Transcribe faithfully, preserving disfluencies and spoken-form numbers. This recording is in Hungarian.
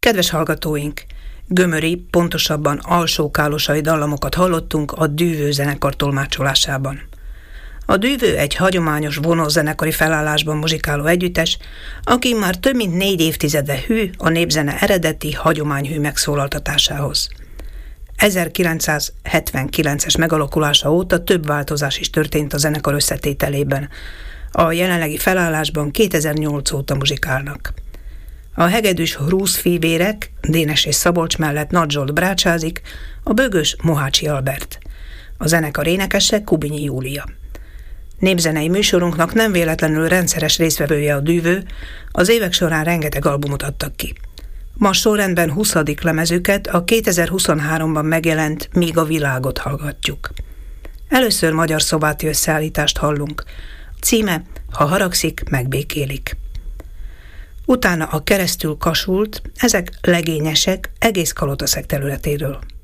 Kedves hallgatóink! Gömöri, pontosabban alsó-kálosai dallamokat hallottunk a Dűvő zenekar tolmácsolásában. A Dűvő egy hagyományos vonózenekari felállásban muzsikáló együttes, aki már több mint négy évtizede hű a népzene eredeti, hagyományhű megszólaltatásához. ezerkilencszázhetvenkilences megalakulása óta több változás is történt a zenekar összetételében. A jelenlegi felállásban kétezer-nyolc óta muzsikálnak. A hegedűs Hrusz fivérek, Dénes és Szabolcs mellett Nagy Zsolt brácsázik, a bögös Mohácsi Albert. A zenekar énekese Kubinyi Júlia. Népzenei műsorunknak nem véletlenül rendszeres résztvevője a Dűvő, az évek során rengeteg albumot adtak ki. Ma sorrendben huszadik lemezüket, a kétezer-huszonháromban megjelent Míg a világot hallgatjuk. Először magyar szobáti összeállítást hallunk. A címe Ha haragszik, megbékélik. Utána a Keresztül kasult, ezek legényesek egész Kalotaszeg területéről.